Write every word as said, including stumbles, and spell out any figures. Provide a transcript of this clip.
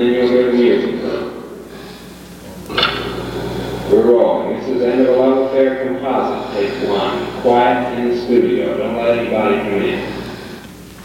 then you'll hear the music. We're rolling. This is End of a Love Affair composite, take one. Quiet in the studio. Don't let anybody come in.